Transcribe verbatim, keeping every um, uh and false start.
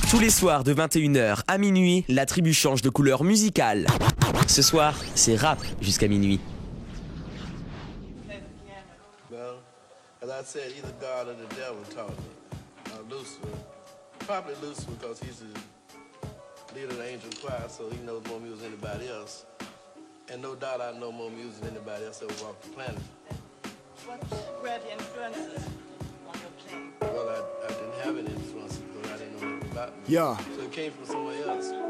Tous les soirs de vingt et une heures à minuit, la tribu change de couleur musicale. Ce soir, c'est rap jusqu'à minuit. Well, as I said, either God or the devil taught me. Uh, Lucifer, probably Lucifer because he's the leader of the angel choir, so he knows more music than anybody else. And no doubt I know more music than anybody else that walked the planet. What were the influences on your playing? Well, I, I didn't have any influences because I didn't know anything about me. Yeah. So it came from somewhere